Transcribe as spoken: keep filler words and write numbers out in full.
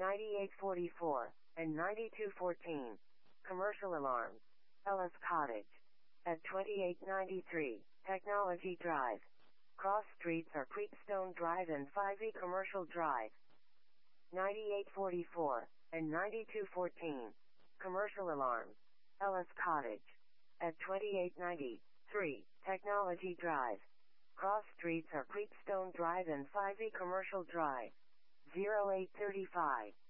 ninety-eight forty-four, and ninety-two fourteen. Commercial alarms. Ellis Cottage. At twenty-eight ninety-three, Technology Drive. Cross streets are Creekstone Drive and five E Commercial Drive. ninety-eight forty-four, and ninety-two fourteen. Commercial alarms. Ellis Cottage. At twenty-eight ninety-three, Technology Drive. Cross streets are Creekstone Drive and five E Commercial Drive. zero eight thirty-five.